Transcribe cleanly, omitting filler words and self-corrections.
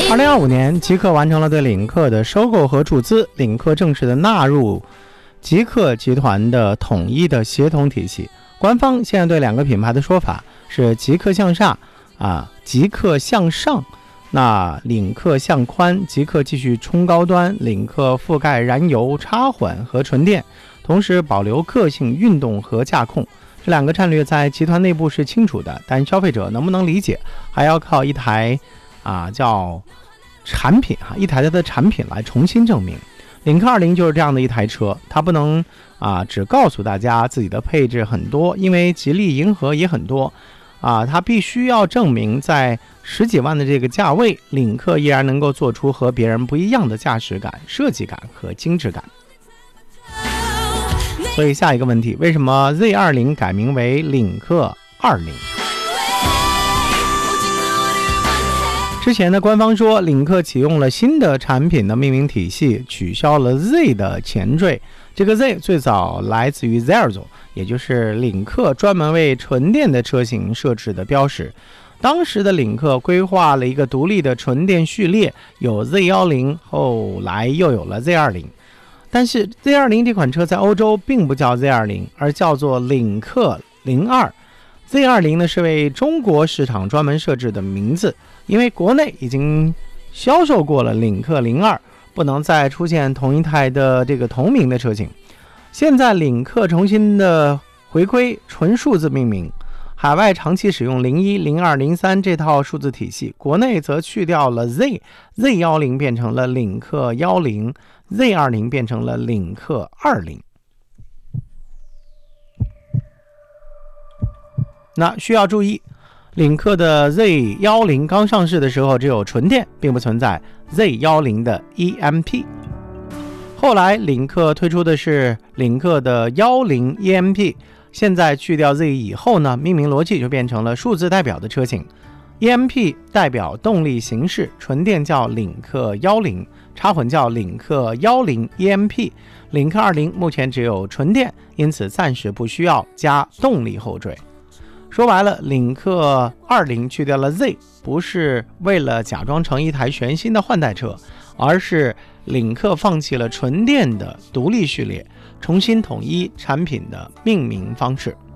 2025年，极氪完成了对领克的收购和注资，领克正式的纳入极氪集团的统一的协同体系。官方现在对两个品牌的说法是极氪向下极氪向上。那领克向宽，极氪继续冲高端，领克覆盖燃油、插混和纯电，同时保留个性、运动和驾控。这两个战略在集团内部是清楚的，但消费者能不能理解，还要靠一台叫产品一台的产品来重新证明。领克20就是这样的一台车，它不能只告诉大家自己的配置很多，因为吉利、银河也很多它必须要证明在10几万的这个价位，领克依然能够做出和别人不一样的驾驶感、设计感和精致感。所以下一个问题，为什么 Z20 改名为领克20？之前的官方说，领克启用了新的产品的命名体系，取消了 Z 的前缀。这个 Z 最早来自于 Zerzo， 也就是领克专门为纯电的车型设置的标识。当时的领克规划了一个独立的纯电序列，有 Z10， 后来又有了 Z20。但是 Z20 这款车在欧洲并不叫 Z20， 而叫做领克02。Z20 呢是为中国市场专门设置的名字，因为国内已经销售过了领克02，不能再出现同一台的这个同名的车型。现在领克重新的回归纯数字命名，海外长期使用01、02、03这套数字体系，国内则去掉了 Z，Z10 变成了领克10，Z20 变成了领克20。那需要注意，领克的 Z10 刚上市的时候只有纯电，并不存在 Z10 的 EMP。 后来领克推出的是领克的10 EMP， 现在去掉 Z 以后呢，命名逻辑就变成了数字代表的车型。 EMP 代表动力形式，纯电叫领克10，插混叫领克10 EMP。 领克20目前只有纯电，因此暂时不需要加动力后缀。说白了，领克20去掉了 Z， 不是为了假装成一台全新的换代车，而是领克放弃了纯电的独立序列，重新统一产品的命名方式。